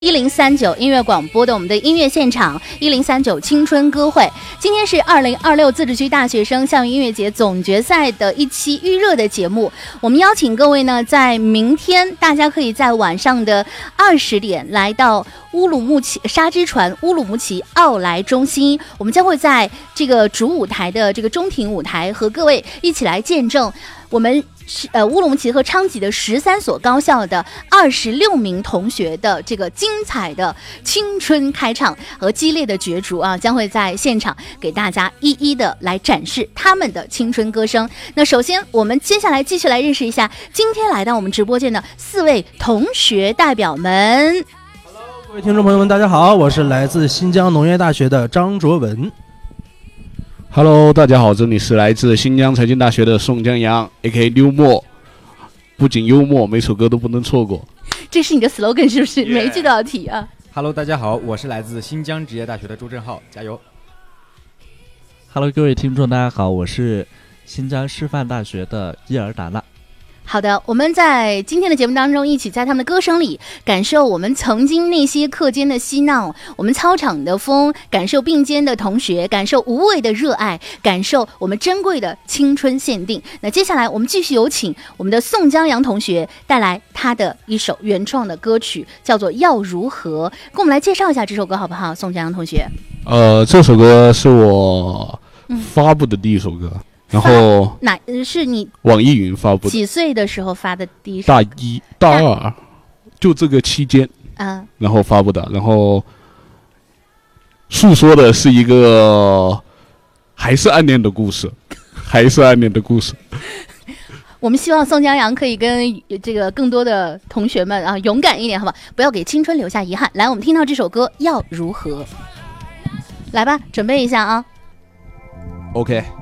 1039音乐广播的我们的音乐现场，1039青春歌会。今天是2026自治区大学生校园音乐节总决赛的一期预热的节目。我们邀请各位呢，在明天大家可以在晚上的20点来到乌鲁木齐沙之船乌鲁木齐奥莱中心，我们将会在这个主舞台的这个中庭舞台和各位一起来见证我们乌鲁木齐和昌吉的13所高校的26名同学的这个精彩的青春开场和激烈的角逐啊，将会在现场给大家一一的来展示他们的青春歌声。那首先我们接下来继续来认识一下今天来到我们直播间的4位同学代表们。 各位听众朋友们大家好，我是来自新疆农业大学的张卓文。 Hello， 大家好，这里是来自新疆财经大学的宋江阳 ，A.K.A. 幽默，不仅幽默，每首歌都不能错过。 这是你的 slogan 是不是？ 每一句都要提啊。 Hello， 大家好，我是来自新疆职业大学的周振浩，加油。 Hello， 各位听众，大家好，我是新疆师范大学的伊尔达纳。 好的，我们在今天的节目当中一起在他们的歌声里感受我们曾经那些课间的嬉闹，我们操场的风，感受并肩的同学，感受无畏的热爱，感受我们珍贵的青春限定。那接下来我们继续有请我们的宋江阳同学带来他的一首原创的歌曲，叫做《要如何》，跟我们来介绍一下这首歌好不好？宋江阳同学。 这首歌是我发布的第一首歌。然后是你网易云发布的， 几岁的时候发的第一首？ 大一、大二，就这个期间，然后发布的，然后诉说的是一个还是暗恋的故事，还是暗恋的故事。 我们希望宋江阳可以跟这个更多的同学们啊勇敢一点，好吧，不要给青春留下遗憾。来，我们听到这首歌要如何？来吧，准备一下啊。 OK。